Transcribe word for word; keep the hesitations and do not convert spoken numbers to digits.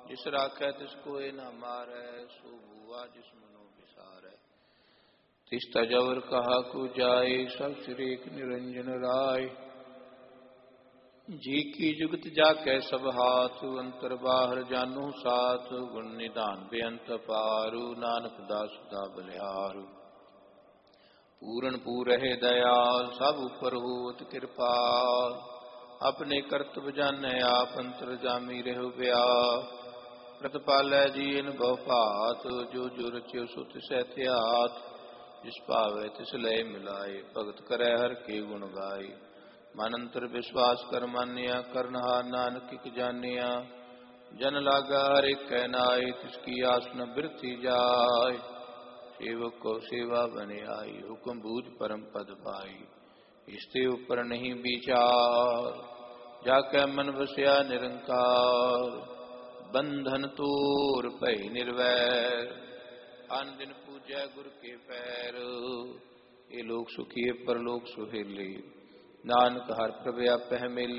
जिस राखै तिस कोय न मारै, सो भुआ जिस मनो बिसारै। तिस तजवर कहा को जाय, सब सिरेक निरंजन राय। जी की जुगत जाकै सब हाथ, अंतर बाहर जानू साथ। गुण निधान बेअंत पारु, नानक दास सदा बलिहारु। पूरन पूरहि दयाल, सब उपर होत कृपाल। अपने करतब जानै आप, अंतर जामी रहु ब्याप। प्रतिपालै जीन बहु भात, जो जो रच्यो सो तिसै थियात। जिस भावै तिस लय मिलाए, भगत करै हर के गुण गाए। मन अंतर विश्वास कर मानिया, करनहार नानक इक जानिया। जन लागा हर एक कै नाय, तिसकी आस न बिरथी जाय। सेवक को सेवा बने आई, हुक्म बूझ परम पद पाई। इसते ऊपर नहीं विचार, जाकै मन बसया निरंकार। बंधन तोर भय निर्वैर, आन दिन पूजै गुर के पैर। ये लोक सुखिए परलोक सुहेले, नानक हर प्रभ आपै मेले।